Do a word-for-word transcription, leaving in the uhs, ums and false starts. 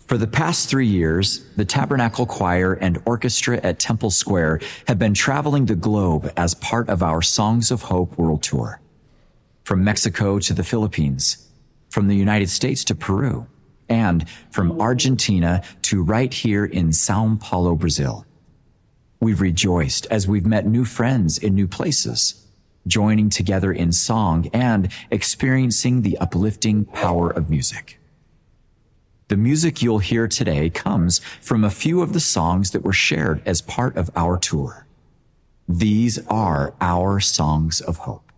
For the past three years, the Tabernacle Choir and Orchestra at Temple Square have been traveling the globe as part of our Songs of Hope World Tour. From Mexico to the Philippines, from the United States to Peru, and from Argentina to right here in Sao Paulo, Brazil. We've rejoiced as we've met new friends in new places, joining together in song and experiencing the uplifting power of music. The music you'll hear today comes from a few of the songs that were shared as part of our tour. These are our songs of hope.